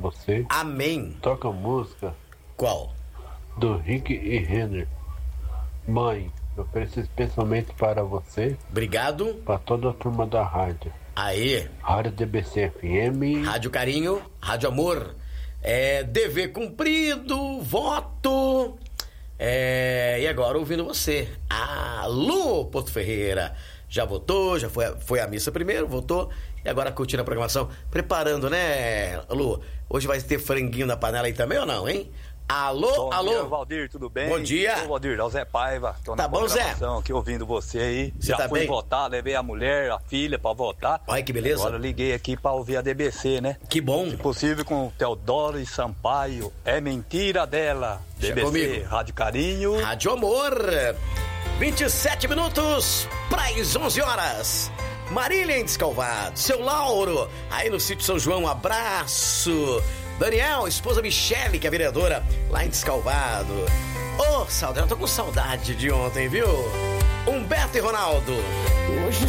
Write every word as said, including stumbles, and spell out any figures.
você. Amém. Toca a música. Qual? Do Rick e Renner. Mãe, eu ofereço especialmente para você. Obrigado. Para toda a turma da rádio. Aê. Rádio D B C F M. Rádio Carinho, Rádio Amor. É, dever cumprido, voto. É, e agora ouvindo você. Alô, Porto Ferreira. Já votou, já foi, foi à missa primeiro, votou. E agora curtindo a programação. Preparando, né, Lu? Hoje vai ter franguinho na panela aí também ou não, hein? Alô, bom alô. Dia, Valdir, tudo bem? Bom dia. Ô, Valdir, é o Zé Paiva. Tô tá na bom, Zé? aqui ouvindo você aí. Você Já tá fui bem? votar, levei a mulher, a filha pra votar. Olha que beleza. Agora liguei aqui pra ouvir a D B C, né? Que bom. Se possível com o Teodoro e Sampaio. É mentira dela. Deixa D B C, comigo. Rádio Carinho. Rádio Amor. vinte e sete minutos para as onze horas. Marília em Descalvado. Seu Lauro, aí no sítio São João, um abraço. Daniel, esposa Michele, que é vereadora lá em Descalvado. Ô, oh, saudade, eu tô com saudade de ontem, viu? Humberto e Ronaldo. Hoje